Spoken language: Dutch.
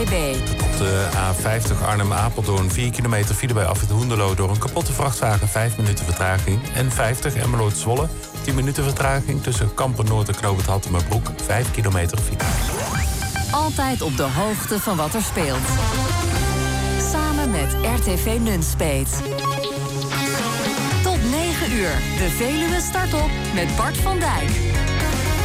ANWB. Op de A50 Arnhem-Apeldoorn 4 kilometer file bij Afrit Hoenderloo door een kapotte vrachtwagen, 5 minuten vertraging. En 50 Emmeloord-Zwolle, 10 minuten vertraging tussen Kampen-Noord en Knoopend Hattemerbroek, 5 kilometer file. Altijd op de hoogte van wat er speelt. Samen met RTV Nunspeet. Tot 9 uur, de Veluwe start op met Bart van Dijk.